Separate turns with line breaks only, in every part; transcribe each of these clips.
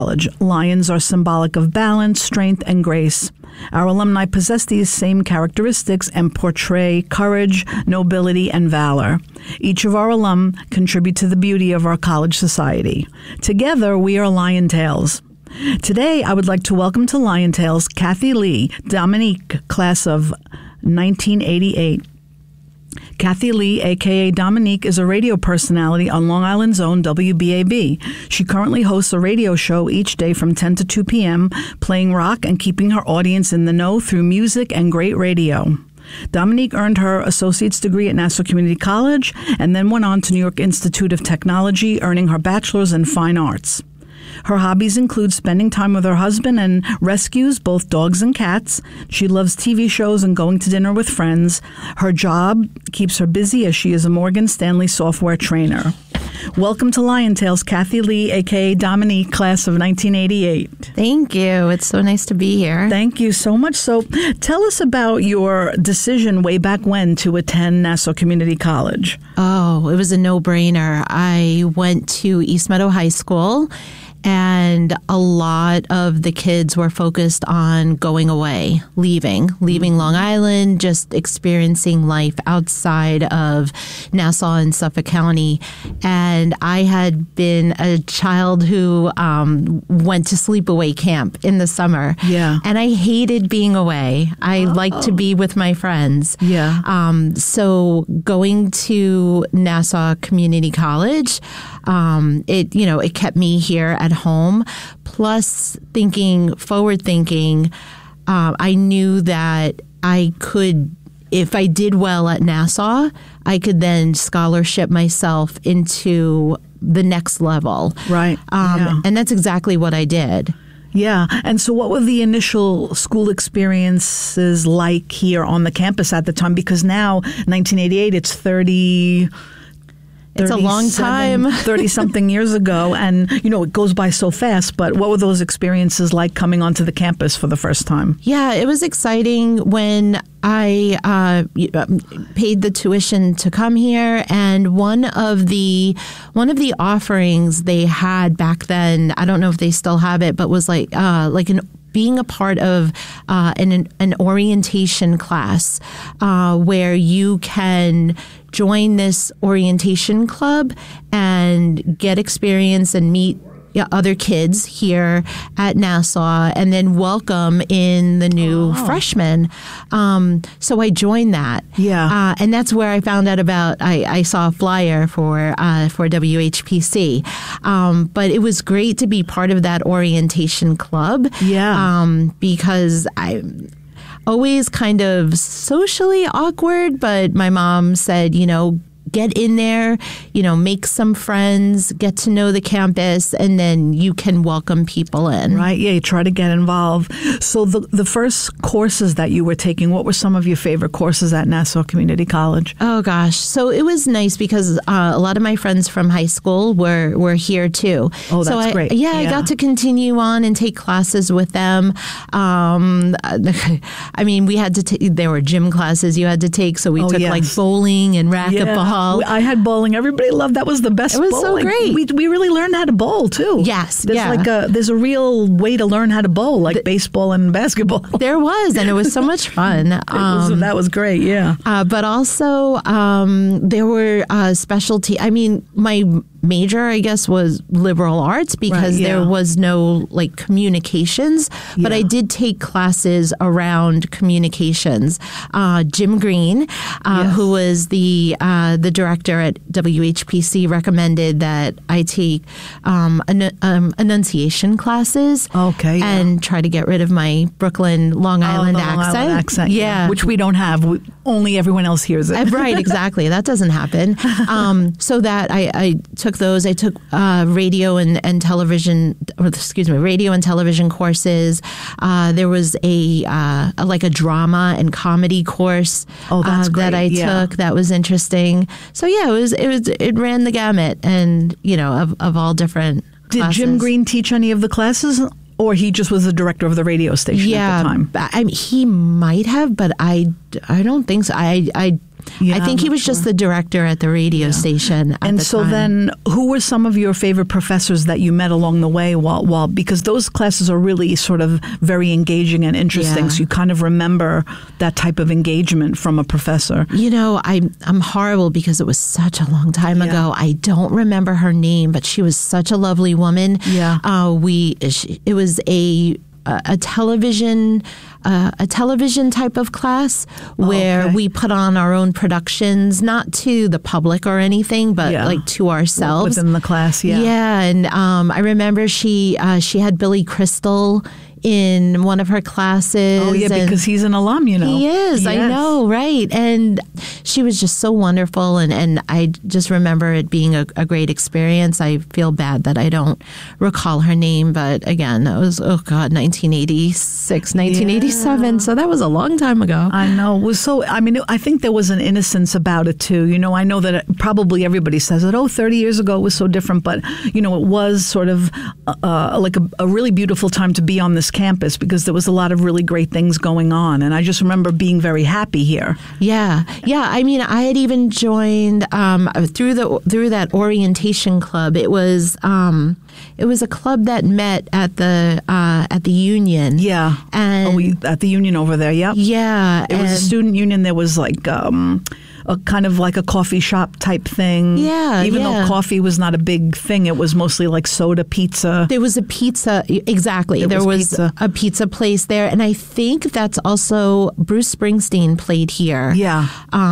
College. Lions are symbolic of balance, strength, and grace. Our alumni possess these same characteristics and portray courage, nobility, and valor. Each of our alum contribute to the beauty of our college society. Together, we are Lion Tales. Today, I would like to welcome to Lion Tales Kathy Lee Dominique, class of 1988. Kathy Lee, a.k.a. Dominique, is a radio personality on Long Island's own WBAB. She currently hosts a radio show each day from 10 to 2 p.m., playing rock and keeping her audience in the know through music and great radio. Dominique earned her associate's degree at Nassau Community College and then went on to New York Institute of Technology, earning her bachelor's in fine arts. Her hobbies include spending time with her husband and rescues both dogs and cats. She loves TV shows and going to dinner with friends. Her job keeps her busy as she is a Morgan Stanley software trainer. Welcome to Lion Tales, Kathy Lee, a.k.a. Dominique, class of 1988.
Thank you. It's so nice to be here.
Thank you so much. So tell us about your decision way back when to attend Nassau Community College.
Oh, it was a no-brainer. I went to East Meadow High School, and a lot of the kids were focused on going away, leaving Long Island, just experiencing life outside of Nassau and Suffolk County. And I had been a child who went to sleepaway camp in the summer.
Yeah.
And I hated being away. I liked to be with my friends.
Yeah.
So going to Nassau Community College, it kept me here at home. Plus, forward thinking, I knew that I could, if I did well at Nassau, I could then scholarship myself into the next level.
Right.
And that's exactly what I did.
Yeah. And so what were the initial school experiences like here on the campus at the time? Because now, 1988, it's 30...
It's a long time.
30-something years ago. And, it goes by so fast. But what were those experiences like coming onto the campus for the first time?
Yeah, it was exciting when I paid the tuition to come here. And one of the offerings they had back then, I don't know if they still have it, but was being a part of an orientation class where you can join this orientation club and get experience and meet other kids here at Nassau and then welcome in the new freshmen. So I joined that.
Yeah.
And that's where I found out about, I saw a flyer for WHPC. But it was great to be part of that orientation club.
Yeah.
Because I'm always kind of socially awkward, but my mom said, get in there, make some friends, get to know the campus, and then you can welcome people in.
Right. Yeah, you try to get involved. So the first courses that you were taking, what were some of your favorite courses at Nassau Community College?
Oh, gosh. So it was nice because a lot of my friends from high school were here, too.
Oh, that's great.
Yeah, I got to continue on and take classes with them. We had to there were gym classes you had to take, so we took like bowling and racquetball.
I had bowling. Everybody loved that. Was the best.
It was
bowling.
So great.
We really learned how to bowl too.
Yes,
there's a real way to learn how to bowl, like baseball and basketball.
There was, and it was so much fun.
That was great. Yeah.
But also there were specialty. My major, I guess, was liberal arts because there was no communications, but I did take classes around communications. Jim Green, who was the director at WHPC, recommended that I take enunciation classes.
Okay. Yeah.
And try to get rid of my Brooklyn, Long Island accent.
Long Island accent.
Yeah.
Which we don't have. Only everyone else hears it.
Right, exactly. That doesn't happen. So that I took those. I took radio and television courses. There was a drama and comedy course that I took that was interesting. So yeah, it ran the gamut and of all different classes.
Did Jim Green teach any of the classes? Or he just was the director of the radio station at the time?
He might have, but I don't think so. I
Yeah,
I think he was just the director at the radio station at the time.
Then who were some of your favorite professors that you met along the way while because those classes are really sort of very engaging and interesting, so you kind of remember that type of engagement from a professor.
You know, I'm horrible because it was such a long time ago. I don't remember her name, but she was such a lovely woman.
Yeah.
It was a television type of class where we put on our own productions, not to the public or anything, but like to ourselves
within the class.
Yeah, and I remember she had Billy Crystal in one of her classes.
Oh, yeah, because he's an alum, you know.
He is, I know, right. And she was just so wonderful, and I just remember it being a great experience. I feel bad that I don't recall her name, but again, that was, 1986, 1987, so that was a long time ago.
I know. It was so, I think there was an innocence about it, too. You know, I know that probably everybody says that, 30 years ago it was so different, but, you know, it was sort of like a really beautiful time to be on this campus because there was a lot of really great things going on, and I just remember being very happy here.
Yeah. I mean, I had even joined through that orientation club. It was a club that met at the Union.
Yeah,
and
at the Union over there. Yep.
Yeah,
it was a student union. There was like a kind of like a coffee shop type thing.
Yeah,
even though coffee was not a big thing, it was mostly like soda, pizza.
There was a pizza, exactly. There was a pizza place there, and I think that's also Bruce Springsteen played here.
Yeah,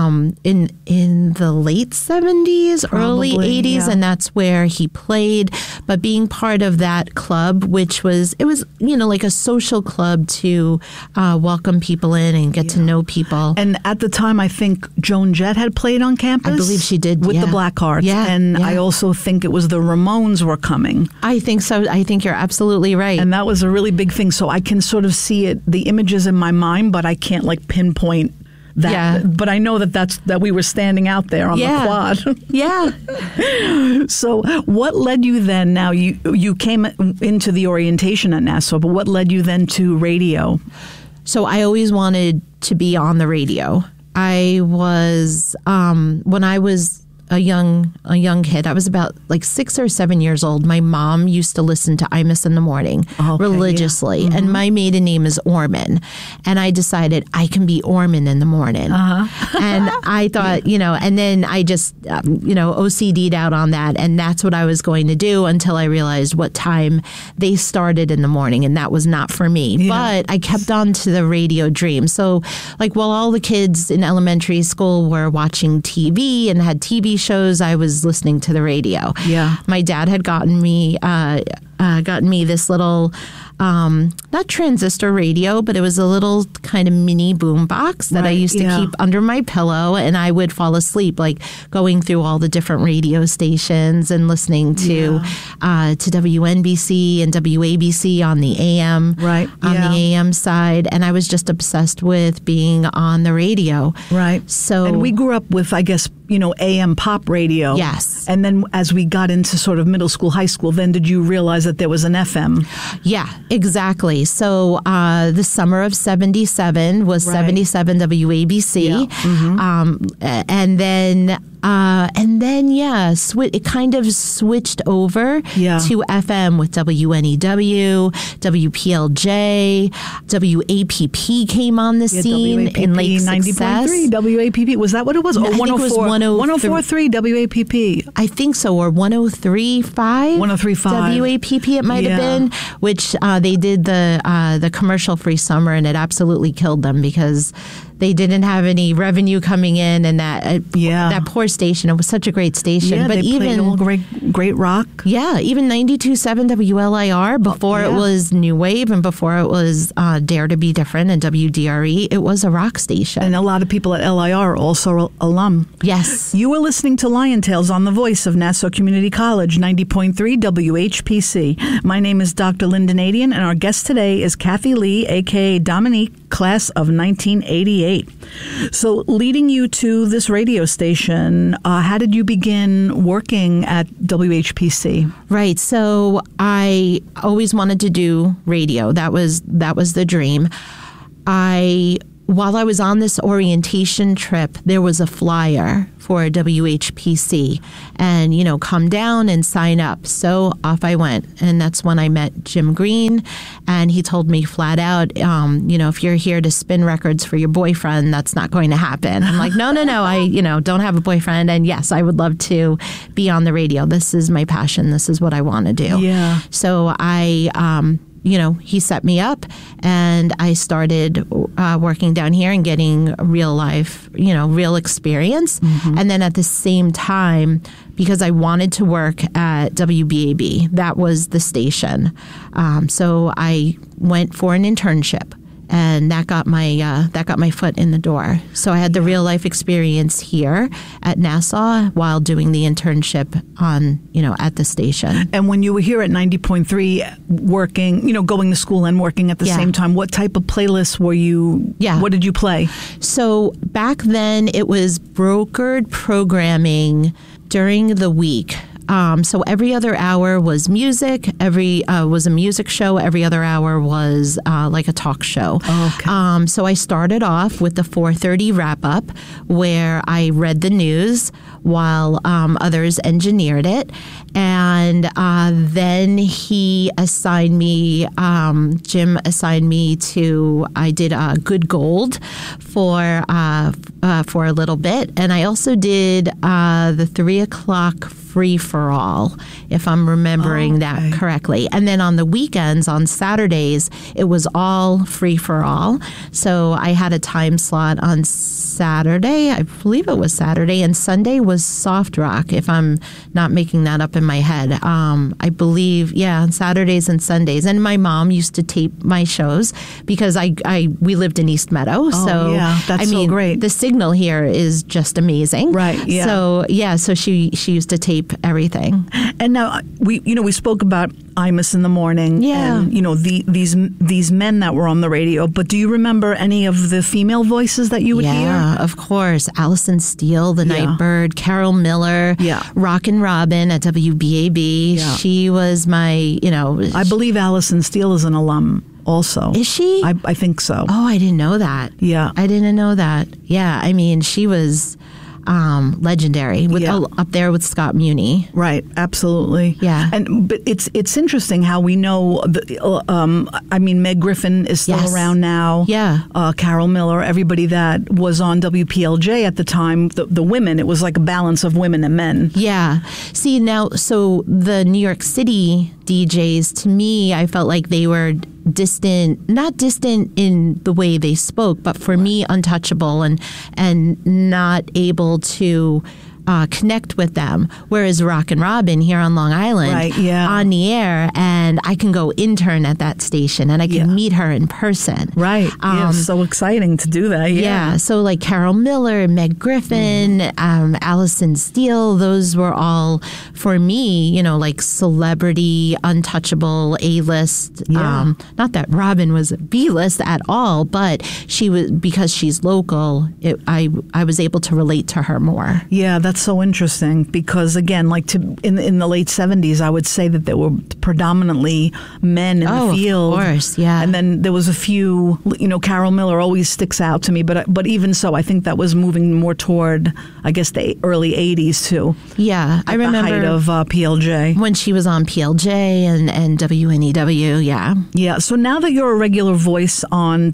in the late 70s, early 80s, and that's where he played. But being part of that club, which was like a social club to welcome people in and get to know people.
And at the time, I think Joan Jett had played on campus.
I believe she did.
With the Blackhearts.
Yeah.
And I also think it was the Ramones were coming.
I think so. I think you're absolutely right.
And that was a really big thing. So I can sort of see it, the images in my mind, but I can't like pinpoint that.
Yeah.
But I know that we were standing out there on the quad.
Yeah.
So what led you then? Now you came into the orientation at Nassau, but what led you then to radio?
So I always wanted to be on the radio. I was when I was a young kid. I was about like 6 or 7 years old. My mom used to listen to Imus in the morning religiously, and my maiden name is Orman. And I decided I can be Orman in the morning. And I thought, and then I just, OCD'd out on that, and that's what I was going to do until I realized what time they started in the morning, and that was not for me. Yeah. But I kept on to the radio dream. So, like, while all the kids in elementary school were watching TV and had TV shows, I was listening to the radio.
Yeah.
My dad had gotten me this little, not transistor radio, but it was a little kind of mini boom box that I used to keep under my pillow, and I would fall asleep, like going through all the different radio stations and listening to WNBC and WABC on the AM, the AM side, and I was just obsessed with being on the radio.
Right.
So,
and we grew up with, I guess, AM pop radio.
Yes.
And then as we got into sort of middle school, high school, then did you realize that there was an FM?
Yeah, exactly. So the summer of 77 was 77 WABC. Yeah. And then, it kind of switched over to FM with WNEW, WPLJ, WAPP came on the scene
WAPP,
in Lake
90.3 WAPP. Was that what it was?
No, I think it was
104.3 WAPP.
I think so, or 103.5.
103.5.
WAPP it might have been, which they did the commercial-free summer, and it absolutely killed them because they didn't have any revenue coming in, and that poor station. It was such a great station.
Yeah,
but
they played all great rock.
Yeah, even 92.7 WLIR before it was New Wave and before it was Dare to Be Different and WDRE. It was a rock station.
And a lot of people at LIR are also alum.
Yes.
You were listening to Lion Tales on the voice of Nassau Community College, 90.3 WHPC. My name is Dr. Linda Nadian, and our guest today is Kathy Lee, a.k.a. Dominique, class of 1988. So leading you to this radio station, how did you begin working at WHPC?
Right. So I always wanted to do radio. That was the dream. I while I was on this orientation trip, there was a flyer for WHPC and, come down and sign up. So off I went. And that's when I met Jim Green. And he told me flat out, if you're here to spin records for your boyfriend, that's not going to happen. I'm like, no, I, don't have a boyfriend. And yes, I would love to be on the radio. This is my passion. This is what I want to do.
Yeah.
So he set me up and I started working down here and getting real life, real experience. Mm-hmm. And then at the same time, because I wanted to work at WBAB, that was the station. So I went for an internship. And that got my foot in the door. So I had the real life experience here at Nassau while doing the internship at the station.
And when you were here at 90.3 working, going to school and working at the same time, what type of playlists were you? Yeah. What did you play?
So back then it was brokered programming during the week. So every other hour was music. Was a music show. Every other hour was like a talk show.
Oh, okay.
So I started off with the 4:30 wrap up, where I read the news while others engineered it, and then he assigned me. Jim assigned me to. I did Good Gold for a little bit, and I also did the 3 o'clock Free for All, if I'm remembering that correctly. And then on the weekends, on Saturdays, it was all Free for All. So I had a time slot on Saturday, I believe it was Saturday, and Sunday was Soft Rock, if I'm not making that up in my head. I believe, on Saturdays and Sundays. And my mom used to tape my shows because we lived in East Meadow. So
that's so great.
The signal here is just amazing.
Right. Yeah.
So she used to tape everything.
And now we spoke about Imus in the morning.
Yeah.
And these men that were on the radio. But do you remember any of the female voices that you would hear?
Yeah, of course. Allison Steele, the Nightbird, Carol Miller, Rockin' Robin at WBAB. Yeah. She was my,
I believe Allison Steele is an alum also.
Is she?
I think so.
Oh, I didn't know that.
Yeah.
I didn't know that. Yeah, I mean, she was legendary up there with Scott Muni.
Right, absolutely.
Yeah.
But it's interesting how we know Meg Griffin is still around now.
Yeah.
Carol Miller, everybody that was on WPLJ at the time, the women, it was like a balance of women and men.
Yeah. See, now, so the New York City DJs, to me, I felt like they were not distant in the way they spoke, but for me, untouchable and not able to connect with them. Whereas Rockin' Robin here on Long Island, on the air, and I can go intern at that station and I can meet her in person.
Right. So exciting to do that.
Yeah. So like Carol Miller, Meg Griffin, Allison Steele, those were all for me, like celebrity, untouchable, A-list.
Yeah.
Not that Robin was a B-list at all, but she was, because she's local, I was able to relate to her more.
Yeah, that's so interesting because, again, in the late 70s, I would say that there were predominantly men in the field.
Of course, yeah.
And then there was a few, Carol Miller always sticks out to me, but even so, I think that was moving more toward, I guess, the early 80s too.
Yeah, I remember
the height of PLJ.
When she was on PLJ and WNEW, yeah.
Yeah, so now that you're a regular voice on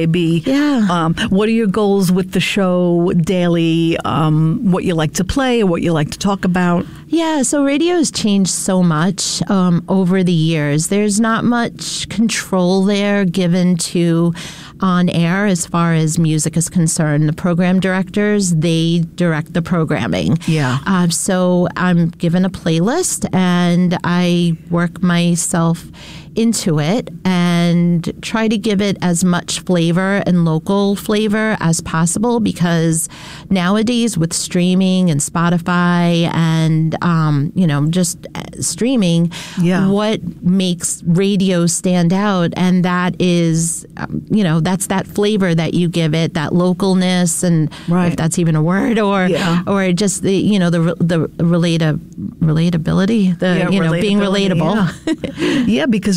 WBAB, what are your goals with the show daily, what you like to play or what you like to talk about?
Yeah, so radio has changed so much over the years. There's not much control there given to on air as far as music is concerned. The program directors, they direct the programming.
Yeah.
So I'm given a playlist and I work myself into it and try to give it as much flavor and local flavor as possible, because nowadays with streaming and Spotify and just streaming, what makes radio stand out, and that is that's that flavor that you give it, that localness, and if that's even a word, or just the relatability, being relatable.
Yeah, because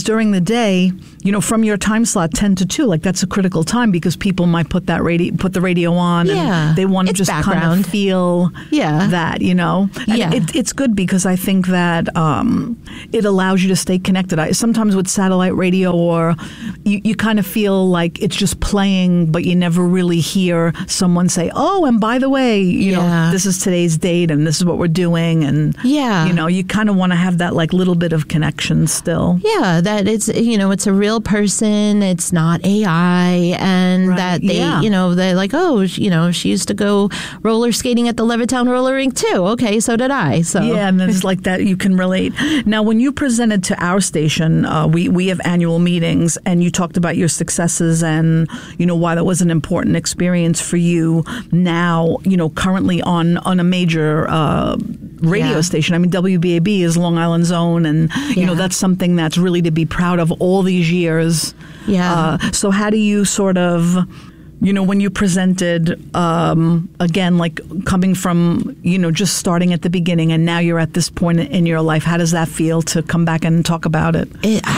because during the day, from your time slot 10 to 2, like that's a critical time because people might put the radio on and they want to just
background.
kind of feel that, And it's good because I think that it allows you to stay connected. Sometimes with satellite radio, or you kind of feel like it's just playing, but you never really hear someone say, oh, and by the way, this is today's date and this is what we're doing. And, you kind of want to have that like little bit of connection still.
Yeah, that it's a real person. It's not AI. And that they, they're like, oh, she used to go roller skating at the Levittown roller rink too. Okay, so did I. So
yeah, and it's like that you can relate. Now, when you presented to our station, we have annual meetings, and you talked about your successes and why that was an important experience for you. Now, currently on a major radio station. I mean, WBAB is Long Island's own, and that's something that's really to be proud of all these years.
Yeah.
So how do you sort of, when you presented, again, like coming from, just starting at the beginning and now you're at this point in your life, how does that feel to come back and talk about it?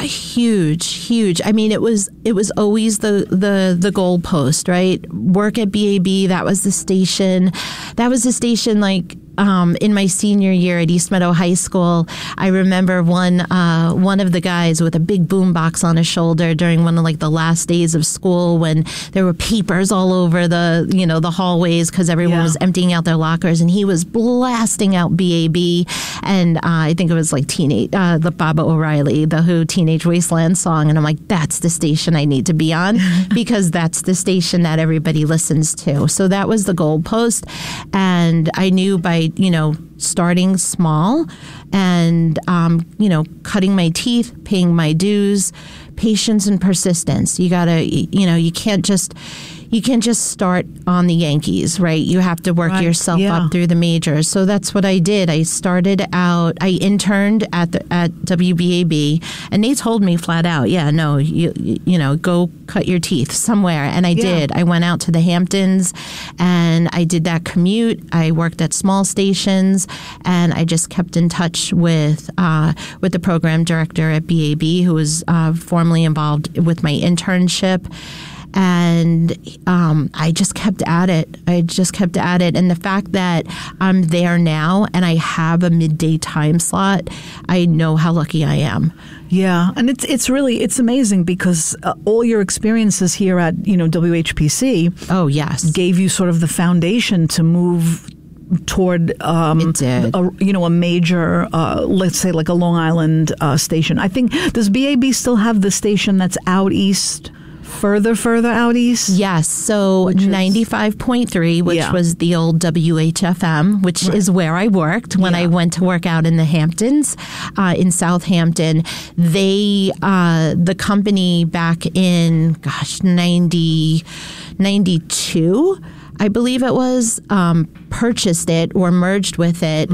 Huge. I mean, it was always the goalpost, right? Work at BAB, that was the station. That was the station like in my senior year at East Meadow High School. I remember one of the guys with a big boombox on his shoulder during one of like the last days of school when there were papers all over the hallways because everyone was emptying out their lockers, and he was blasting out BAB, and I think it was like the Baba O'Reilly, the Who Teenage Wasteland song, and I'm like, that's the station I need to be on because that's the station that everybody listens to. So that was the goalpost, and I knew by starting small and, cutting my teeth, paying my dues, patience and persistence. You gotta, you can't just start on the Yankees, right? You have to work yourself up through the majors. So that's what I did. I interned at WBAB, and they told me flat out, go cut your teeth somewhere. And I did. I went out to the Hamptons and I did that commute. I worked at small stations, and I just kept in touch with the program director at BAB, who was formerly involved with my internship. And I just kept at it. And the fact that I'm there now and I have a midday time slot, I know how lucky I am.
Yeah, and it's amazing because all your experiences here at WHPC, gave you sort of the foundation to move toward a major, let's say like a Long Island station. I think, does BAB still have the station that's out east? Further out east?
Yes. So 95.3, which was the old WHFM, which is where I worked when I went to work out in the Hamptons, in Southampton. They, the company back in, 92, I believe it was, purchased it or merged with it.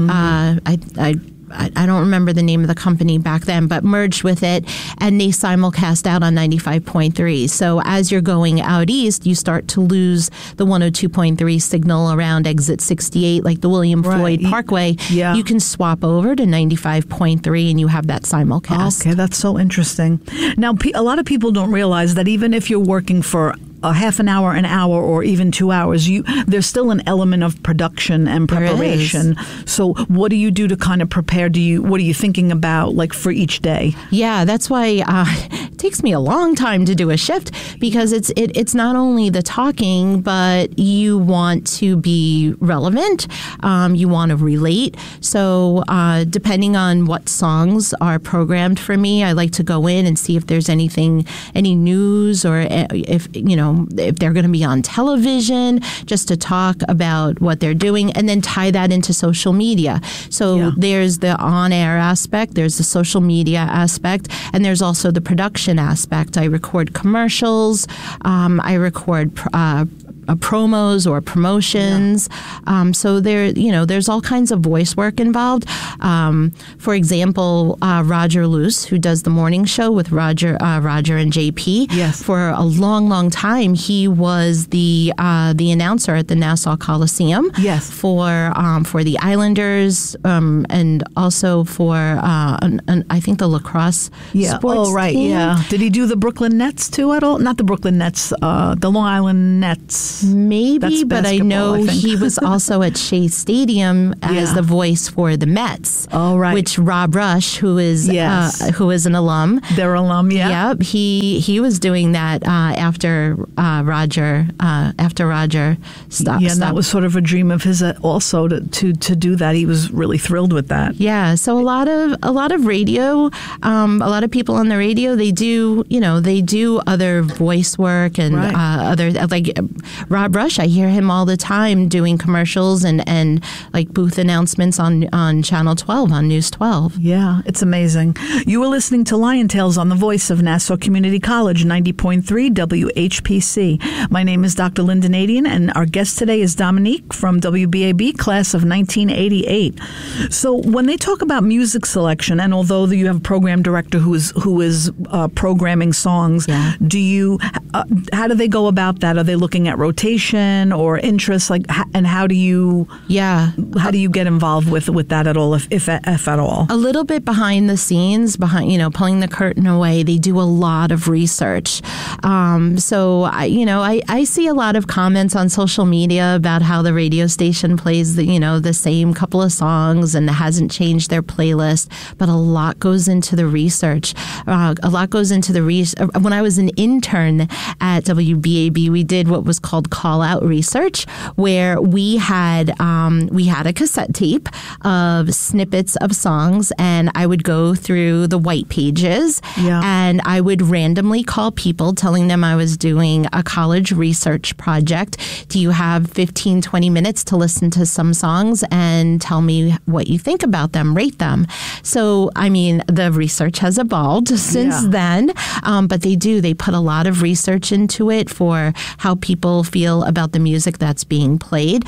I don't remember the name of the company back then, but merged with it, and they simulcast out on 95.3. So as you're going out east, you start to lose the 102.3 signal around exit 68, like the William Floyd Parkway. Yeah. You can swap over to 95.3 and you have that simulcast.
Okay, that's so interesting. Now, a lot of people don't realize that even if you're working for a half an hour, or even 2 hours, there's still an element of production and preparation. So what do you do to kind of prepare? What are you thinking about like for each day?
Yeah, that's why it takes me a long time to do a shift, because it's not only the talking, but you want to be relevant. You want to relate. So depending on what songs are programmed for me, I like to go in and see if there's any news, or if they're going to be on television, just to talk about what they're doing, and then tie that into social media. So there's the on-air aspect, there's the social media aspect, and there's also the production aspect. I record commercials, I record promos or promotions. So there's all kinds of voice work involved. For example, Roger Luce, who does the morning show with Roger and JP.
Yes.
For a long, long time, he was the announcer at the Nassau Coliseum.
Yes.
For the Islanders, and also for I think the lacrosse sports team.
Yeah. Did he do the Brooklyn Nets too at all? Not the Brooklyn Nets, the Long Island Nets.
Maybe, but I know he was also at Shea Stadium as the voice for the Mets.
Oh, right.
Which Rob Rush, who is an alum.
Their alum, yeah.
Yep. He was doing that after Roger stopped.
Yeah, and that was sort of a dream of his also to do that. He was really thrilled with that.
Yeah. So a lot of radio, a lot of people on the radio, they do other voice work and other, like Rob Rush. I hear him all the time doing commercials and like booth announcements on Channel 12, on News 12.
Yeah, it's amazing. You were listening to Lion Tales on the voice of Nassau Community College, 90.3 WHPC. My name is Dr. Linda Nadian, and our guest today is Dominique from WBAB, class of 1988. So when they talk about music selection, and although you have a program director who is programming songs, do you? How do they go about that? Are they looking at rotation or interest? And how do you?
Yeah.
How do you get involved with that at all, if at all?
A little bit behind the scenes, pulling the curtain away. They do a lot of research. So I see a lot of comments on social media about how the radio station plays the same couple of songs and hasn't changed their playlist. But a lot goes into the research. When I was an intern at WBAB, we did what was called call out research, where we had a cassette tape of snippets of songs, and I would go through the white pages, and I would randomly call people telling them I was doing a college research project. Do you have 15, 20 minutes to listen to some songs and tell me what you think about them, rate them? So, the research has evolved since then, but they put a lot of research into it for how people feel about the music that's being played,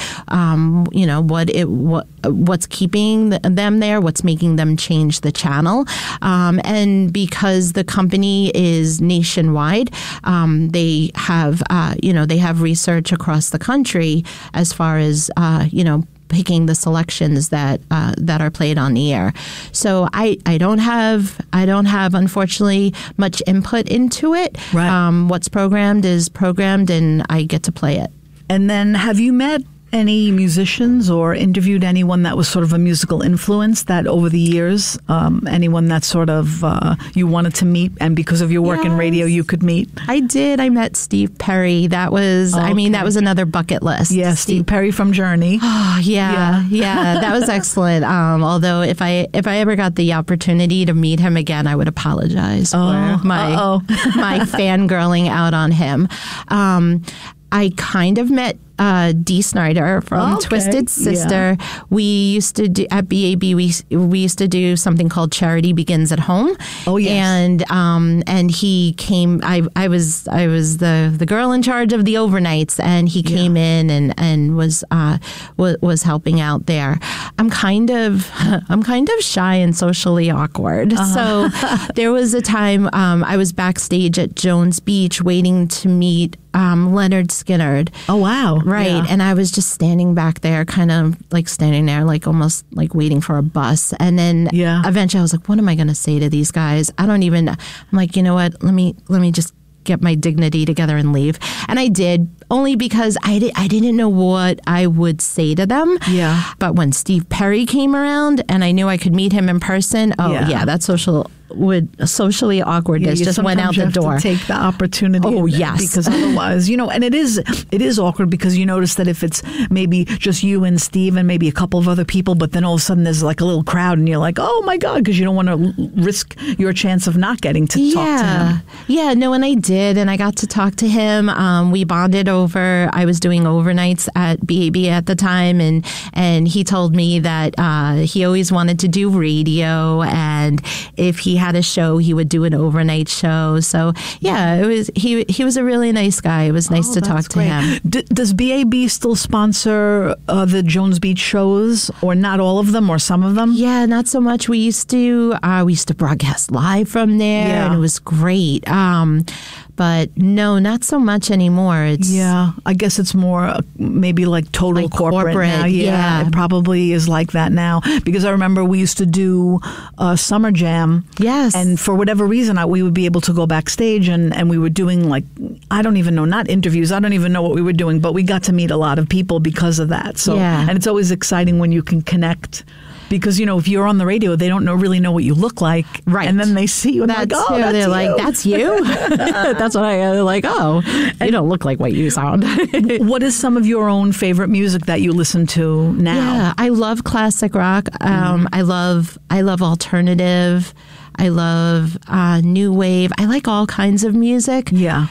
what's keeping them there, what's making them change the channel. And because the company is nationwide, they have research across the country as far as, picking the selections that are played on the air. So I don't have unfortunately much input into it.
Right.
What's programmed is programmed, and I get to play it.
And then, have you met any musicians or interviewed anyone that was sort of a musical influence that over the years, anyone that sort of you wanted to meet, and because of your work in radio you could meet?
I did. I met Steve Perry. That was, that was another bucket list.
Yeah, Steve Perry from Journey.
Oh, yeah. That was excellent. Although if I ever got the opportunity to meet him again, I would apologize for my fangirling out on him. I kind of met Dee Snider from Twisted Sister. Yeah. We used to do at BAB. We used to do something called Charity Begins at Home.
Oh yes.
And he came. I was the girl in charge of the overnights, and he came in and was helping out there. I'm kind of shy and socially awkward. So there was a time I was backstage at Jones Beach waiting to meet Leonard Skinner.
Oh, wow.
Right. Yeah. And I was just standing back there, kind of like standing there, like almost like waiting for a bus. And then eventually I was like, what am I going to say to these guys? I'm like, you know what? Let me just get my dignity together and leave. And I did, only because I didn't know what I would say to them.
Yeah.
But when Steve Perry came around and I knew I could meet him in person, that socially awkwardness just went out the door.
To take the opportunity.
Oh, yes.
Because otherwise, and it is awkward, because you notice that if it's maybe just you and Steve and maybe a couple of other people, but then all of a sudden there's like a little crowd and you're like, oh my God, because you don't want to risk your chance of not getting to talk to him.
Yeah, no, and I did, and I got to talk to him. We bonded over, I was doing overnights at BAB at the time, and he told me that he always wanted to do radio, and if he he had a show, he would do an overnight show. So yeah, it was he was a really nice guy. It was nice to talk to him.
Does BAB still sponsor the Jones Beach shows, or not all of them, or some of them?
Yeah, not so much. We used to broadcast live from there, and it was great. But no, not so much anymore.
I guess it's more maybe like total like corporate now. Yeah, it probably is like that now. Because I remember we used to do Summer Jam.
Yes.
And for whatever reason, we would be able to go backstage and we were doing like, I don't even know, not interviews. I don't even know what we were doing, but we got to meet a lot of people because of that. So, and it's always exciting when you can connect. Because, if you're on the radio, they don't really know what you look like.
Right.
And then they see you and they're like,
they're
you.
like, that's you? That's what they're like, oh, you don't look like what you sound.
What is some of your own favorite music that you listen to now?
Yeah, I love classic rock. I love alternative. I love new wave. I like all kinds of music.
Yeah.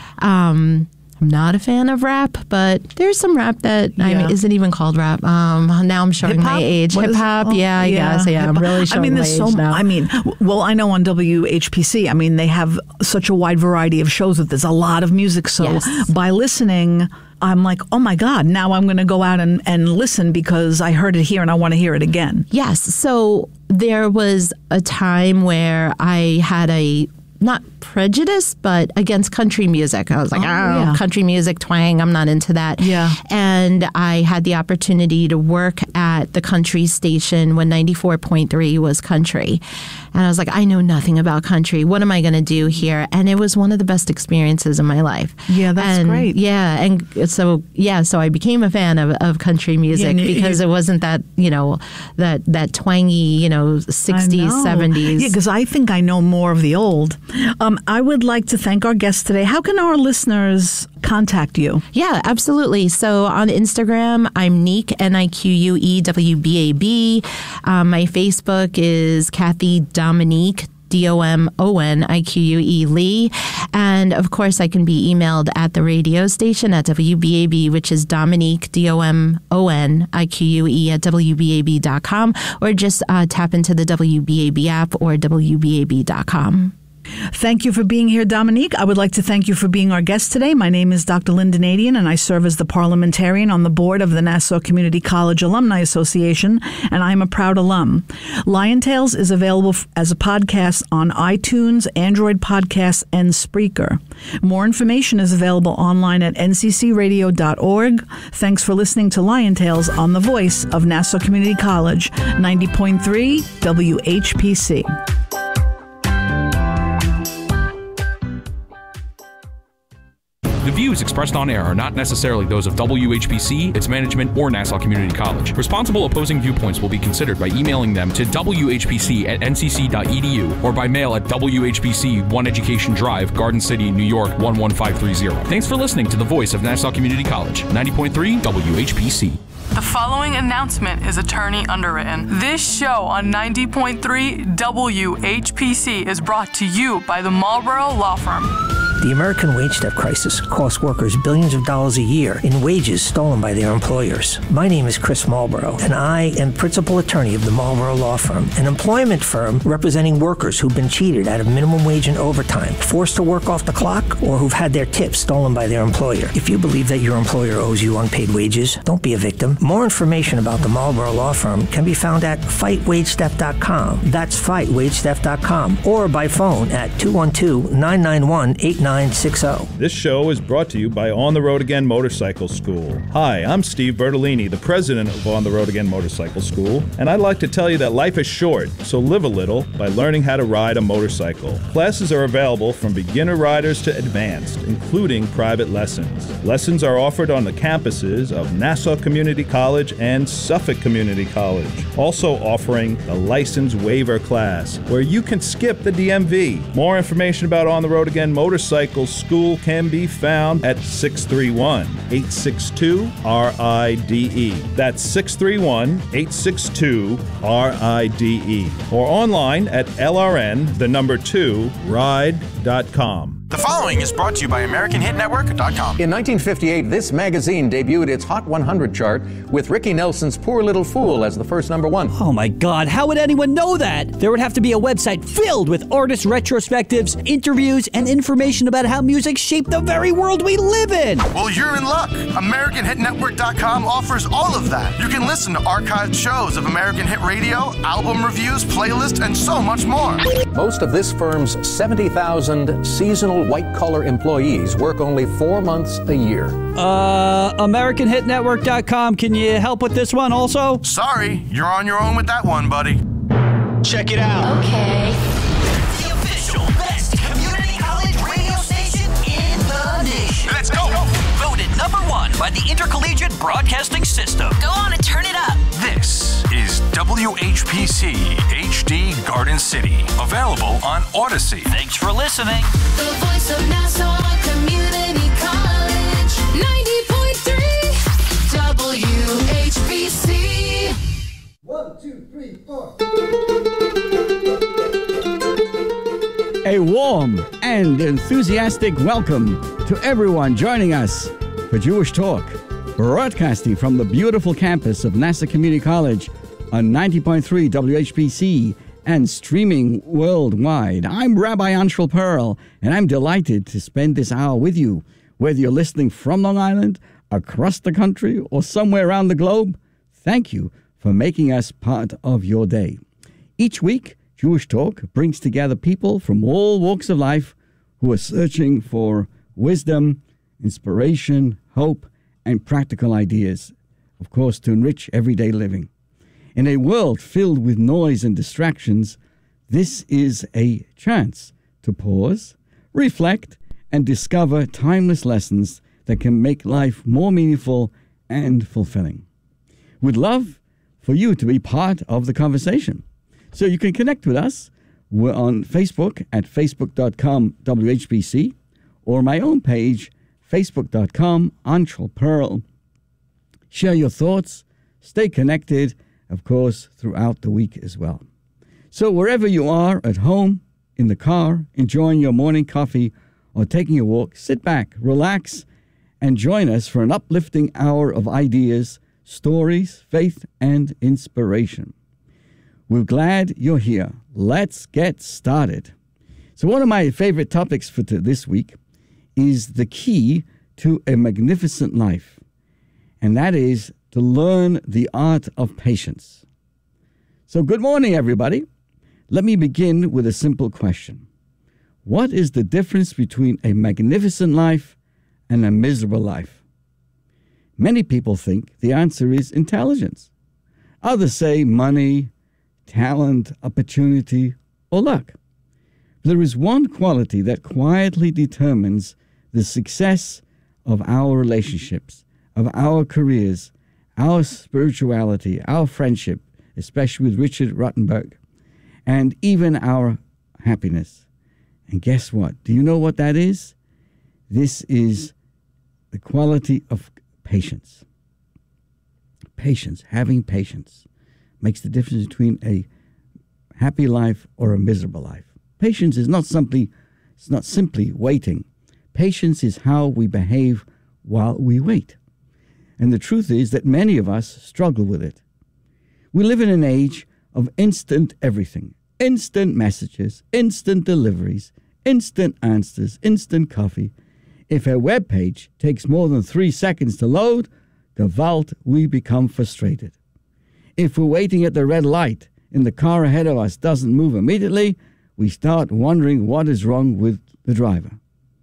I'm not a fan of rap, but there's some rap that isn't even called rap. Now I'm showing
hip-hop?
My age. Hip hop, I guess. Yeah, I'm really showing my age now.
I know on WHPC, they have such a wide variety of shows that there's a lot of music. So by listening, I'm like, oh my God, now I'm going to go out and listen because I heard it here and I want to hear it again.
Yes. So there was a time where I had not prejudice, but against country music. I was like, country music, twang, I'm not into that.
Yeah.
And I had the opportunity to work at the country station when 94.3 was country. And I was like, I know nothing about country. What am I going to do here? And it was one of the best experiences of my life.
Yeah, that's great.
Yeah. And so I became a fan of country music because it wasn't that, that twangy, 60s, 70s.
Yeah, because I think I know more of the old. I would like to thank our guest today. How can our listeners contact you?
Yeah, absolutely. So on Instagram, I'm Nique, NIQUEWBAB. My Facebook is Kathy Dominique, DOMONIQUE Lee. And of course, I can be emailed at the radio station at WBAB, which is Dominique, DOMONIQUE at WBAB.com, or just tap into the WBAB app or WBAB.com.
Thank you for being here, Dominique. I would like to thank you for being our guest today. My name is Dr. Linda Nadian, and I serve as the parliamentarian on the board of the Nassau Community College Alumni Association, and I am a proud alum. Lion Tales is available as a podcast on iTunes, Android Podcasts, and Spreaker. More information is available online at nccradio.org. Thanks for listening to Lion Tales on the voice of Nassau Community College, 90.3 WHPC.
The views expressed on air are not necessarily those of WHPC, its management, or Nassau Community College. Responsible opposing viewpoints will be considered by emailing them to whpc@ncc.edu or by mail at WHPC 1 Education Drive, Garden City, New York 11530. Thanks for listening to the voice of Nassau Community College, 90.3 WHPC.
The following announcement is attorney underwritten. This show on 90.3 WHPC is brought to you by the Marlboro Law Firm.
The American wage theft crisis costs workers billions of dollars a year in wages stolen by their employers. My name is Chris Marlboro, and I am principal attorney of the Marlboro Law Firm, an employment firm representing workers who've been cheated out of minimum wage and overtime, forced to work off the clock, or who've had their tips stolen by their employer. If you believe that your employer owes you unpaid wages, don't be a victim. More information about the Marlboro Law Firm can be found at fightwagetheft.com. That's fightwagetheft.com, or by phone at 212-991-8960.
This show is brought to you by On the Road Again Motorcycle School. Hi, I'm Steve Bertolini, the president of On the Road Again Motorcycle School, and I'd like to tell you that life is short, so live a little by learning how to ride a motorcycle. Classes are available from beginner riders to advanced, including private lessons. Lessons are offered on the campuses of Nassau Community College and Suffolk Community College, also offering a license waiver class where you can skip the DMV. More information about On the Road Again Motorcycle School can be found at 631-862-RIDE. That's 631-862-RIDE. Or online at LRN2ride.com.
The following is brought to you by AmericanHitNetwork.com.
In 1958, this magazine debuted its Hot 100 chart with Ricky Nelson's Poor Little Fool as the first number one.
Oh my God, how would anyone know that? There would have to be a website filled with artist retrospectives, interviews, and information about how music shaped the very world we live in.
Well, you're in luck. AmericanHitNetwork.com offers all of that. You can listen to archived shows of American Hit Radio, album reviews, playlists, and so much more.
Most of this firm's 70,000 seasonal white-collar employees work only 4 months a year.
AmericanHitNetwork.com. Can you help with this one also?
Sorry, you're on your own with that one, buddy. Check it out.
Okay. The official best community college radio station in the nation.
Let's go.
Voted #1 by the Intercollegiate Broadcasting System. Go on and turn it up.
This is WHPC HD Garden City. Available on Odyssey.
Thanks for listening.
The voice of Nassau Community College, 90.3 WHPC.
1, 2, 3, 4.
A warm and enthusiastic welcome to everyone joining us for Jewish Talk, broadcasting from the beautiful campus of Nassau Community College on 90.3 WHPC and streaming worldwide. I'm Rabbi Anshel Pearl, and I'm delighted to spend this hour with you, whether you're listening from Long Island, across the country, or somewhere around the globe. Thank you for making us part of your day. Each week, Jewish Talk brings together people from all walks of life who are searching for wisdom, inspiration, hope, and practical ideas, of course, to enrich everyday living. In a world filled with noise and distractions, this is a chance to pause, reflect, and discover timeless lessons that can make life more meaningful and fulfilling. We'd love for you to be part of the conversation. So you can connect with us. We're on Facebook at facebook.com/WHPC or my own page, facebook.com/Anshel Pearl. Share your thoughts, stay connected, of course, throughout the week as well. So wherever you are, at home, in the car, enjoying your morning coffee, or taking a walk, sit back, relax, and join us for an uplifting hour of ideas, stories, faith, and inspiration. We're glad you're here. Let's get started. So one of my favorite topics for this week is the key to a magnificent life, and that is to learn the art of patience. So good morning, everybody. Let me begin with a simple question. What is the difference between a magnificent life and a miserable life? Many people think the answer is intelligence. Others say money, talent, opportunity, or luck. There is one quality that quietly determines the success of our relationships, of our careers, our spirituality, our friendship, especially with Richard Rottenberg, and even our happiness. And guess what? Do you know what that is? This is the quality of patience. Patience, having patience, makes the difference between a happy life or a miserable life. Patience is not simply waiting. Patience is how we behave while we wait. And the truth is that many of us struggle with it. We live in an age of instant everything. Instant messages, instant deliveries, instant answers, instant coffee. If a web page takes more than 3 seconds to load, Gewalt, we become frustrated. If we're waiting at the red light and the car ahead of us doesn't move immediately, we start wondering what is wrong with the driver.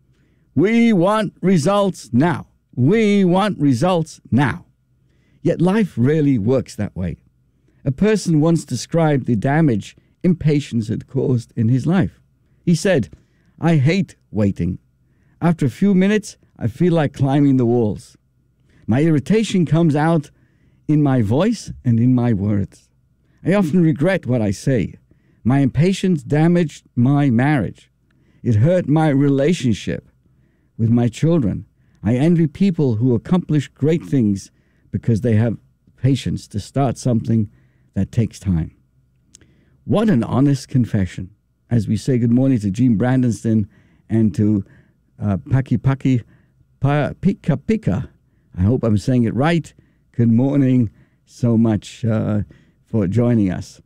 We want results now. We want results now. Yet life rarely works that way. A person once described the damage impatience had caused in his life. He said, "I hate waiting. After a few minutes, I feel like climbing the walls. My irritation comes out in my voice and in my words. I often regret what I say. My impatience damaged my marriage. It hurt my relationship with my children. I envy people who accomplish great things because they have patience to start something that takes time." What an honest confession. As we say good morning to Gene Brandonston and to Paki Pika Pika. I hope I'm saying it right. Good morning. So much for joining us.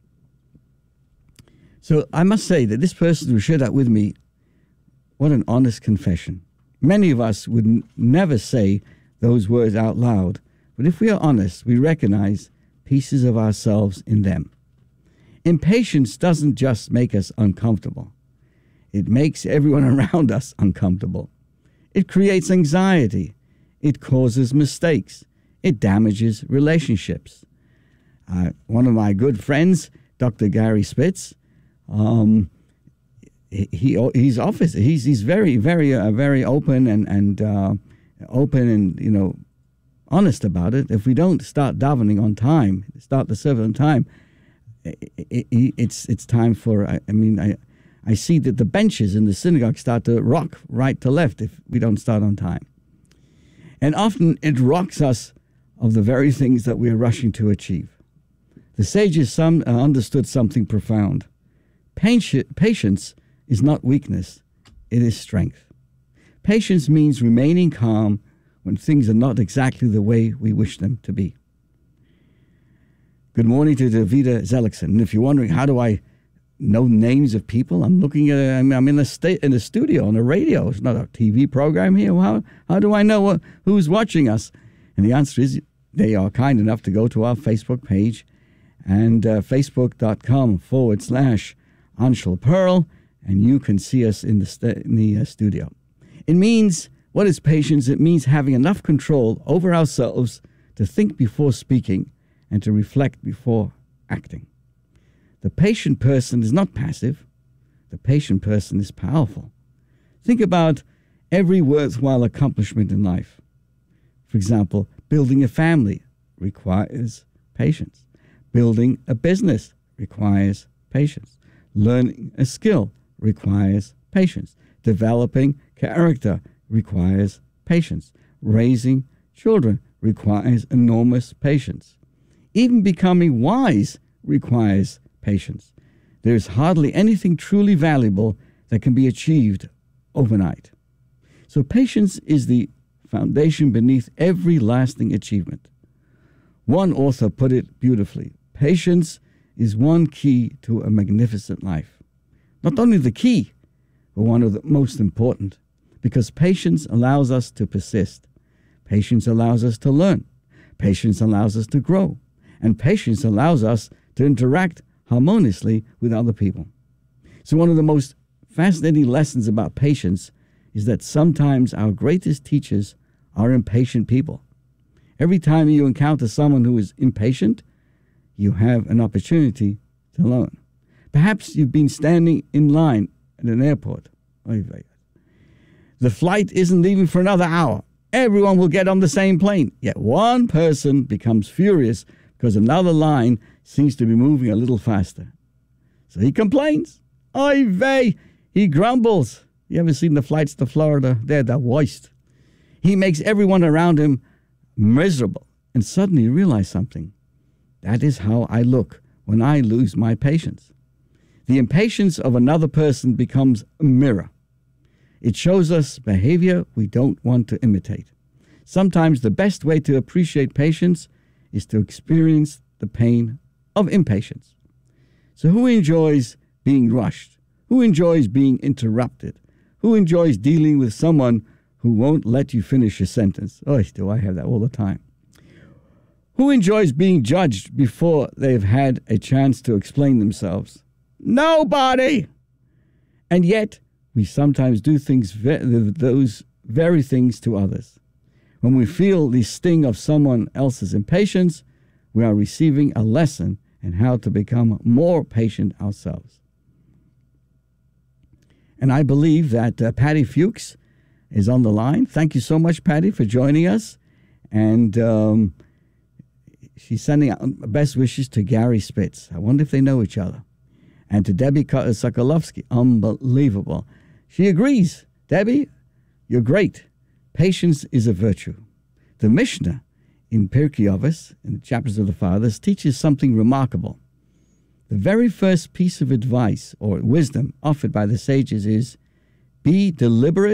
So I must say that this person who shared that with me, what an honest confession. Many of us would never say those words out loud, but if we are honest, we recognize pieces of ourselves in them. Impatience doesn't just make us uncomfortable. It makes everyone around us uncomfortable. It creates anxiety. It causes mistakes. It damages relationships. One of my good friends, Dr. Gary Spitz, he's very, very open and honest about it. If we don't start davening on time, start the service on time, it's time for. I see that the benches in the synagogue start to rock right to left if we don't start on time, and often it rocks us of the very things that we are rushing to achieve. The sages understood something profound. Patience is not weakness, it is strength. Patience means remaining calm when things are not exactly the way we wish them to be. Good morning to Davida Zellickson. And if you're wondering, how do I know names of people? I'm looking at I'm in the studio on the radio. It's not a TV program here. How do I know who's watching us? And the answer is they are kind enough to go to our Facebook page and facebook.com/Anshel Pearl, and you can see us in the studio. It means, what is patience? It means having enough control over ourselves to think before speaking and to reflect before acting. The patient person is not passive. The patient person is powerful. Think about every worthwhile accomplishment in life. For example, building a family requires patience. Building a business requires patience. Learning a skill requires patience. Developing character requires patience. Raising children requires enormous patience. Even becoming wise requires patience. There is hardly anything truly valuable that can be achieved overnight. So patience is the foundation beneath every lasting achievement. One author put it beautifully. Patience is one key to a magnificent life. Not only the key, but one of the most important, because patience allows us to persist. Patience allows us to learn. Patience allows us to grow. And patience allows us to interact harmoniously with other people. So one of the most fascinating lessons about patience is that sometimes our greatest teachers are impatient people. Every time you encounter someone who is impatient, you have an opportunity to learn. Perhaps you've been standing in line at an airport. The flight isn't leaving for another hour. Everyone will get on the same plane. Yet one person becomes furious because another line seems to be moving a little faster. So he complains. Oy vey. He grumbles. You ever seen the flights to Florida? They're the worst. He makes everyone around him miserable. And suddenly you realize something. That is how I look when I lose my patience. The impatience of another person becomes a mirror. It shows us behavior we don't want to imitate. Sometimes the best way to appreciate patience is to experience the pain of impatience. So who enjoys being rushed? Who enjoys being interrupted? Who enjoys dealing with someone who won't let you finish a sentence? Oh, do I have that all the time? Who enjoys being judged before they've had a chance to explain themselves? Nobody! And yet, we sometimes do those very things to others. When we feel the sting of someone else's impatience, we are receiving a lesson in how to become more patient ourselves. And I believe that Patty Fuchs is on the line. Thank you so much, Patty, for joining us. And she's sending out best wishes to Gary Spitz. I wonder if they know each other. And to Debbie Sokolovsky. Unbelievable. She agrees. Debbie, you're great. Patience is a virtue. The Mishnah in Pirkei Avos, in the chapters of the Fathers, teaches something remarkable. The very first piece of advice or wisdom offered by the sages is, be deliberate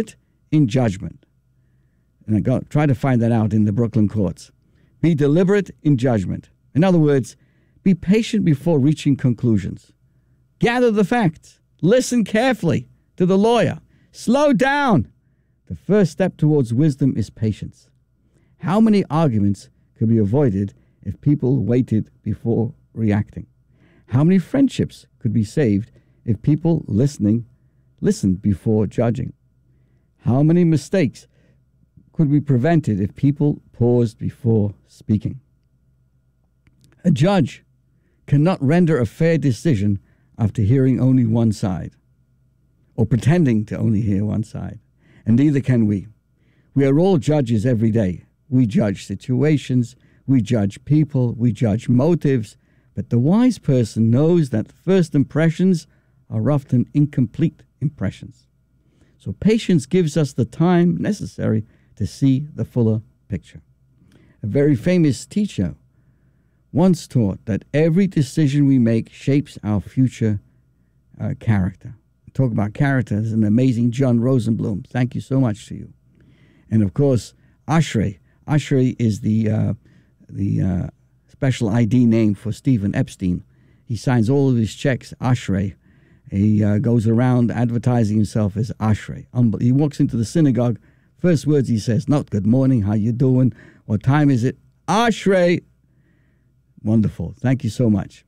in judgment. And try to find that out in the Brooklyn courts. Be deliberate in judgment. In other words, be patient before reaching conclusions. Gather the facts. Listen carefully to the lawyer. Slow down. The first step towards wisdom is patience. How many arguments could be avoided if people waited before reacting? How many friendships could be saved if people listened before judging? How many mistakes could be prevented if people paused before speaking? A judge cannot render a fair decision after hearing only one side, or pretending to only hear one side, and neither can we. We are all judges every day. We judge situations, we judge people, we judge motives, but the wise person knows that first impressions are often incomplete impressions. So patience gives us the time necessary to see the fuller picture. A very famous teacher once taught that every decision we make shapes our future character. Talk about character. There's an amazing John Rosenblum. Thank you so much to you. And of course, Ashrei. Ashrei is the special ID name for Stephen Epstein. He signs all of his checks, Ashrei. He goes around advertising himself as Ashrei. He walks into the synagogue. First words he says, not good morning, how you doing? What time is it? Ashrei. Wonderful. Thank you so much.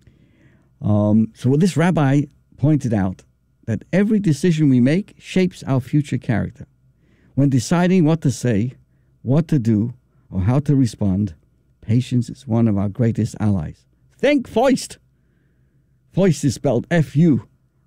So this rabbi pointed out that every decision we make shapes our future character. When deciding what to say, what to do, or how to respond, patience is one of our greatest allies. Think Feust. Feust is spelled F-U-R-S-T.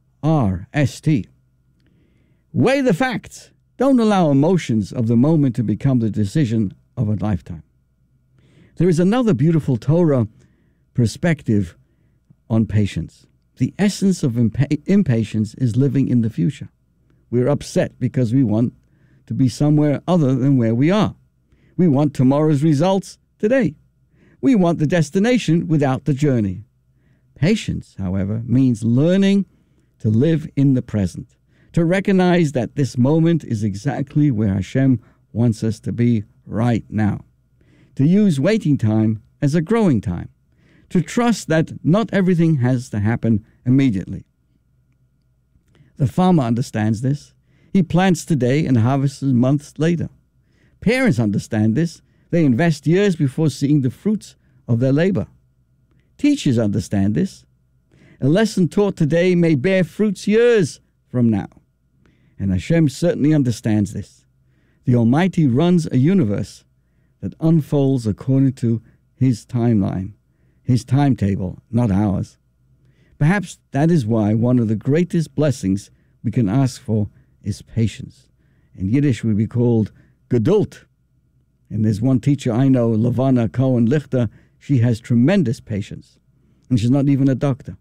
Weigh the facts. Don't allow emotions of the moment to become the decision of a lifetime. There is another beautiful Torah perspective on patience. The essence of impatience is living in the future. We're upset because we want to be somewhere other than where we are. We want tomorrow's results today. We want the destination without the journey. Patience, however, means learning to live in the present, to recognize that this moment is exactly where Hashem wants us to be right now, to use waiting time as a growing time, to trust that not everything has to happen immediately. The farmer understands this. He plants today and harvests months later. Parents understand this. They invest years before seeing the fruits of their labor. Teachers understand this. A lesson taught today may bear fruits years from now. And Hashem certainly understands this. The Almighty runs a universe that unfolds according to His timeline, His timetable, not ours. Perhaps that is why one of the greatest blessings we can ask for is patience. In Yiddish would be called Geduld. And there's one teacher I know, Levana Cohen Lichter, she has tremendous patience. And she's not even a doctor.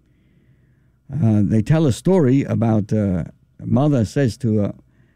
They tell a story about a mother says to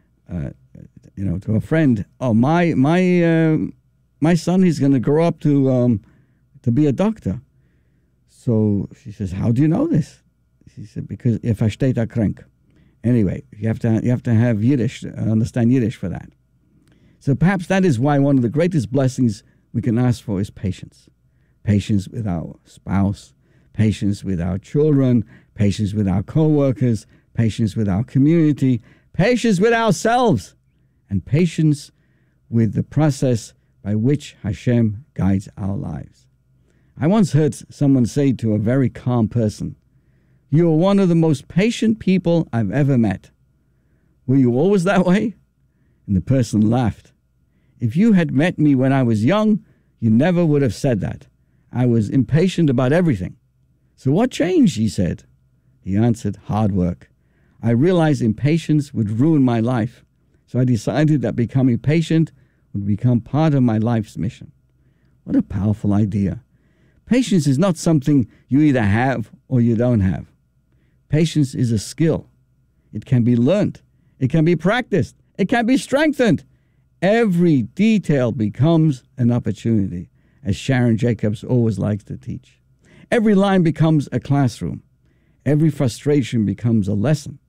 a friend, "Oh, my son, he's going to grow up to be a doctor." So she says, "How do you know this?" She said, "Because if I stay krank." Anyway, you have to have Yiddish, understand Yiddish for that. So perhaps that is why one of the greatest blessings we can ask for is patience. Patience with our spouse, patience with our children, patience with our co-workers, patience with our community, patience with ourselves, and patience with the process by which Hashem guides our lives. I once heard someone say to a very calm person, "You are one of the most patient people I've ever met. Were you always that way?" And the person laughed. "If you had met me when I was young, you never would have said that. I was impatient about everything." "So what changed?" he said. He answered, "Hard work. I realized impatience would ruin my life, so I decided that becoming patient would become part of my life's mission." What a powerful idea. Patience is not something you either have or you don't have. Patience is a skill. It can be learned. It can be practiced. It can be strengthened. Every detail becomes an opportunity, as Sharon Jacobs always likes to teach. Every line becomes a classroom. Every frustration becomes a lesson.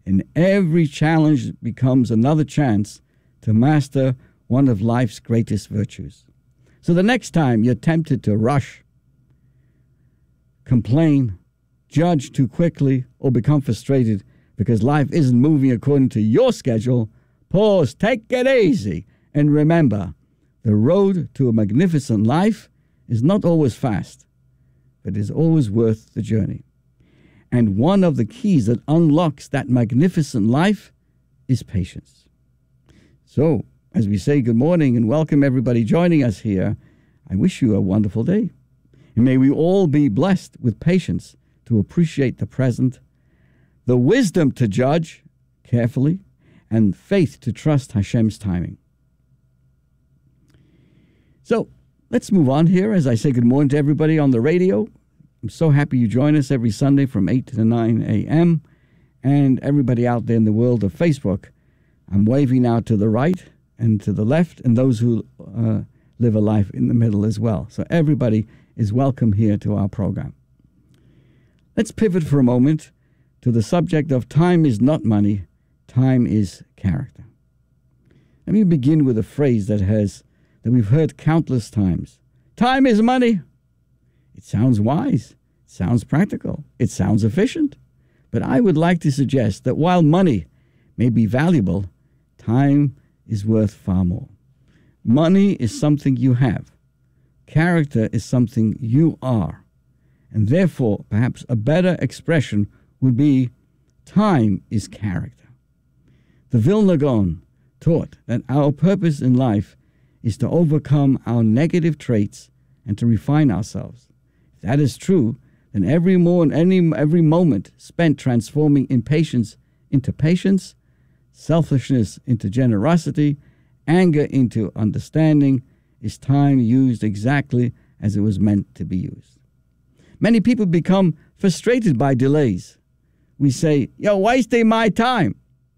And every challenge becomes another chance to master one of life's greatest virtues. So the next time you're tempted to rush, complain, judge too quickly, or become frustrated because life isn't moving according to your schedule, pause, take it easy, and remember, the road to a magnificent life is not always fast, but is always worth the journey. And one of the keys that unlocks that magnificent life is patience. So, as we say good morning and welcome everybody joining us here, I wish you a wonderful day. And may we all be blessed with patience to appreciate the present, the wisdom to judge carefully, and faith to trust Hashem's timing. So, let's move on here as I say good morning to everybody on the radio. I'm so happy you join us every Sunday from 8 to 9 a.m. And everybody out there in the world of Facebook, I'm waving now to the right and to the left, and those who live a life in the middle as well. So everybody is welcome here to our program. Let's pivot for a moment to the subject of time is not money, time is character. Let me begin with a phrase that we've heard countless times. Time is money. It sounds wise, it sounds practical, it sounds efficient. But I would like to suggest that while money may be valuable, time is worth far more. Money is something you have. Character is something you are. And therefore, perhaps a better expression would be time is character. The Vilna Gaon taught that our purpose in life is to overcome our negative traits and to refine ourselves. If that is true, then every moment spent transforming impatience into patience, selfishness into generosity, anger into understanding, is time used exactly as it was meant to be used. Many people become frustrated by delays. We say, "You're wasting my time.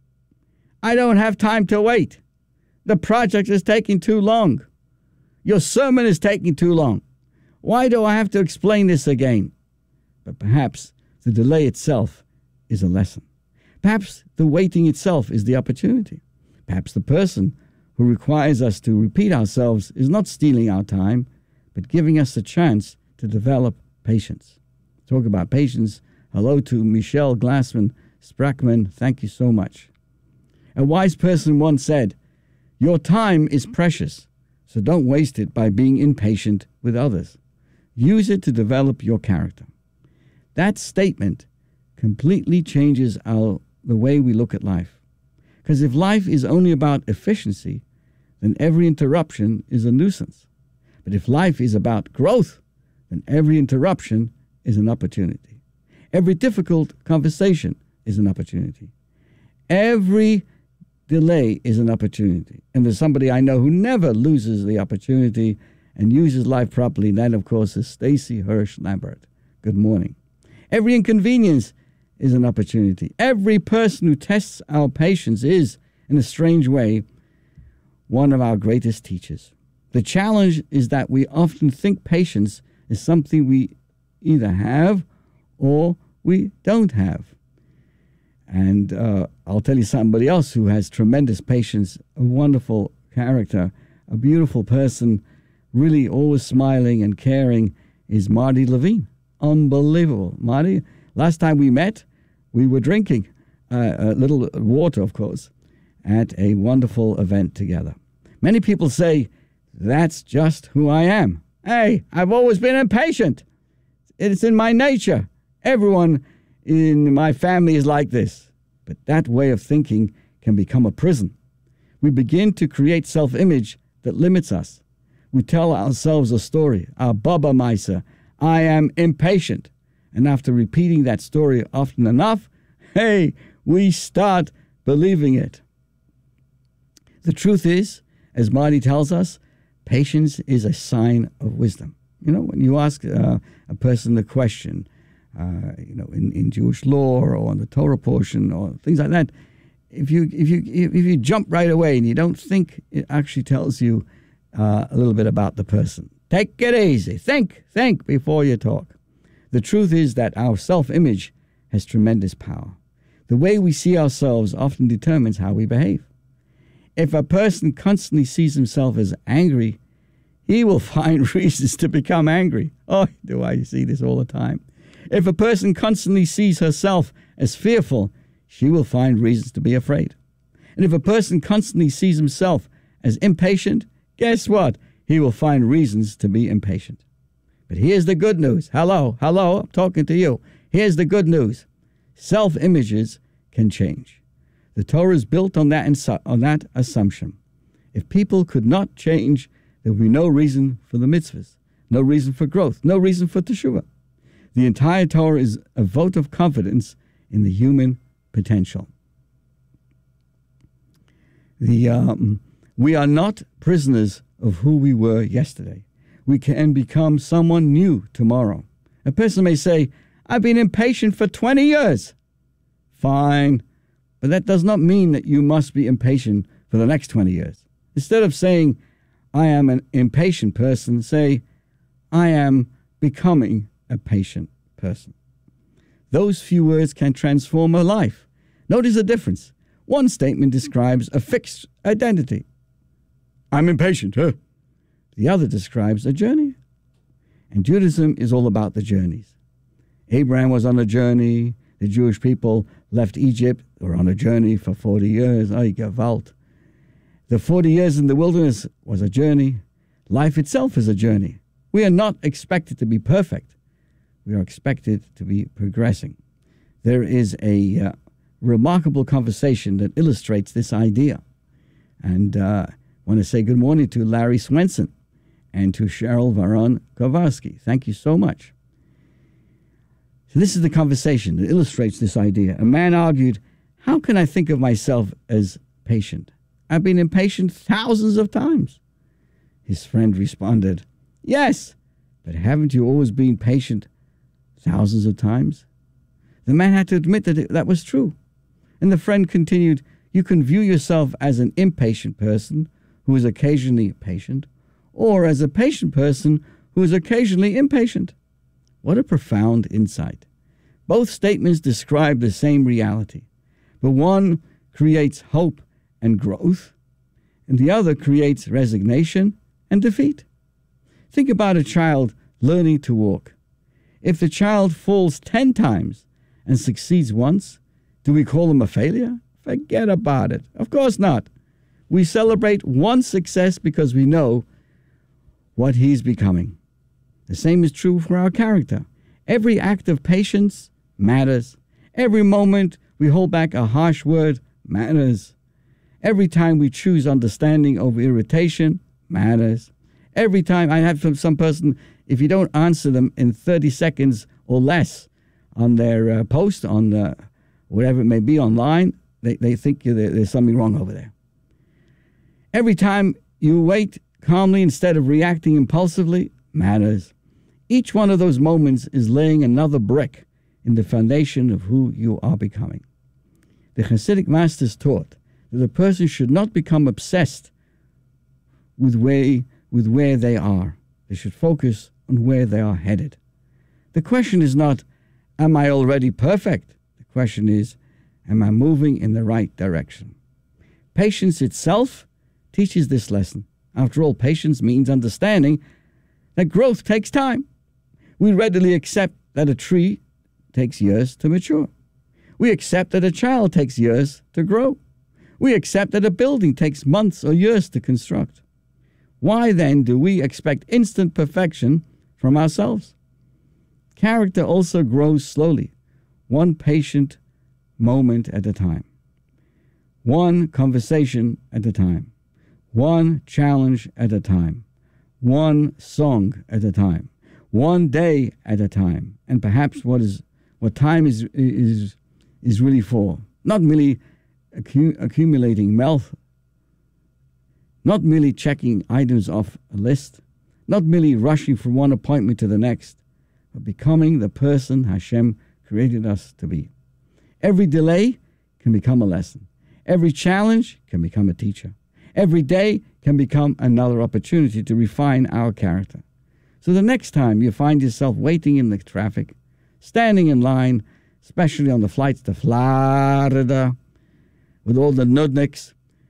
I don't have time to wait. The project is taking too long. Your sermon is taking too long. Why do I have to explain this again?" But perhaps the delay itself is a lesson. Perhaps the waiting itself is the opportunity. Perhaps the person who requires us to repeat ourselves is not stealing our time, but giving us a chance to develop patience. Talk about patience. Hello to Michelle Glassman Sprackman. Thank you so much. A wise person once said, "Your time is precious, so don't waste it by being impatient with others. Use it to develop your character." That statement completely changes the way we look at life. Because if life is only about efficiency, then every interruption is a nuisance. But if life is about growth, then every interruption is an opportunity. Every difficult conversation is an opportunity. Every delay is an opportunity. And there's somebody I know who never loses the opportunity and uses life properly. And that, of course, is Stacy Hirsch Lambert. Good morning. Every inconvenience is an opportunity. Every person who tests our patience is, in a strange way, one of our greatest teachers. The challenge is that we often think patience is something we either have or we don't have. And I'll tell you somebody else who has tremendous patience, a wonderful character, a beautiful person, really always smiling and caring, is Marty Levine. Unbelievable. Marty, last time we met, we were drinking a little water, of course, at a wonderful event together. Many people say, "That's just who I am." Hey, I've always been impatient. It's in my nature. Everyone in my family is like this. But that way of thinking can become a prison. We begin to create self-image that limits us. We tell ourselves a story, our Baba Maisa, "I am impatient." And after repeating that story often enough, hey, we start believing it. The truth is, as Marty tells us, patience is a sign of wisdom. You know, when you ask a person a question, in Jewish law or on the Torah portion or things like that, if you jump right away and you don't think, it actually tells you a little bit about the person. Take it easy. Think before you talk. The truth is that our self-image has tremendous power. The way we see ourselves often determines how we behave. If a person constantly sees himself as angry, he will find reasons to become angry. Oh, do I see this all the time. If a person constantly sees herself as fearful, she will find reasons to be afraid. And if a person constantly sees himself as impatient, guess what? He will find reasons to be impatient. But here's the good news. Hello, I'm talking to you. Here's the good news. Self-images can change. The Torah is built on that assumption. If people could not change, there would be no reason for the mitzvahs, no reason for growth, no reason for teshuvah. The entire Torah is a vote of confidence in the human potential. We are not prisoners of who we were yesterday. We can become someone new tomorrow. A person may say, I've been impatient for 20 years. Fine, but that does not mean that you must be impatient for the next 20 years. Instead of saying, I am an impatient person, say, I am becoming a patient person. Those few words can transform a life. Notice the difference. One statement describes a fixed identity. I'm impatient, huh? The other describes a journey. And Judaism is all about the journeys. Abraham was on a journey. The Jewish people left Egypt. They were on a journey for 40 years. Ay, Gewalt. The 40 years in the wilderness was a journey. Life itself is a journey. We are not expected to be perfect. We are expected to be progressing. There is a remarkable conversation that illustrates this idea. And I want to say good morning to Larry Swenson and to Cheryl Varon Kowarski. Thank you so much. So this is the conversation that illustrates this idea. A man argued, how can I think of myself as patient? I've been impatient thousands of times. His friend responded, yes, but haven't you always been patient thousands of times? The man had to admit that that was true. And the friend continued, you can view yourself as an impatient person who is occasionally patient, or as a patient person who is occasionally impatient. What a profound insight. Both statements describe the same reality, but one creates hope and growth, and the other creates resignation and defeat. Think about a child learning to walk. If the child falls 10 times and succeeds once, do we call him a failure? Forget about it. Of course not. We celebrate one success because we know what he's becoming. The same is true for our character. Every act of patience matters. Every moment we hold back a harsh word matters. Every time we choose understanding over irritation matters. Every time I have some person, if you don't answer them in 30 seconds or less on their post, on whatever it may be online, they think there's something wrong over there. Every time you wait calmly instead of reacting impulsively matters. Each one of those moments is laying another brick in the foundation of who you are becoming. The Hasidic masters taught that a person should not become obsessed with where they are. They should focus on where they are headed. The question is not, am I already perfect? The question is, am I moving in the right direction? Patience itself teaches this lesson. After all, patience means understanding that growth takes time. We readily accept that a tree takes years to mature. We accept that a child takes years to grow. We accept that a building takes months or years to construct. Why then do we expect instant perfection from ourselves? Character also grows slowly, one patient moment at a time, one conversation at a time, one challenge at a time, one song at a time, one day at a time, and perhaps what time is really for. Not merely accumulating wealth, not merely checking items off a list, not merely rushing from one appointment to the next, but becoming the person Hashem created us to be. Every delay can become a lesson. Every challenge can become a teacher. Every day can become another opportunity to refine our character. So the next time you find yourself waiting in the traffic, standing in line, especially on the flights to Florida, with all the nudniks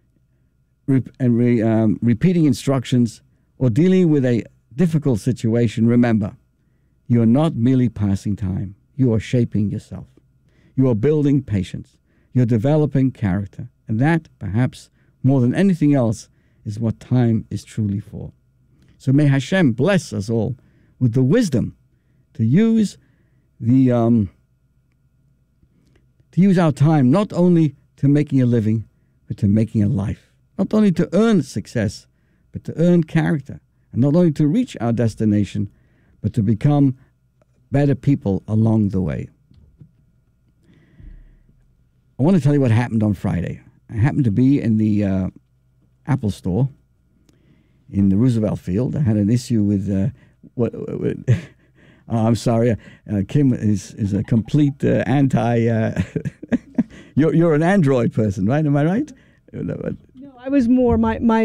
repeating instructions or dealing with a difficult situation. Remember, you are not merely passing time. You are shaping yourself. You are building patience. You're developing character. And that, perhaps more than anything else, is what time is truly for. So may Hashem bless us all with the wisdom to use our time not only to making a living, but to making a life. Not only to earn success, but to earn character. And not only to reach our destination, but to become better people along the way. I want to tell you what happened on Friday. I happened to be in the Apple store in the Roosevelt Field. I had an issue with I'm sorry. Kim is a complete anti. You're an Android person, right? Am I right?
No, I was more my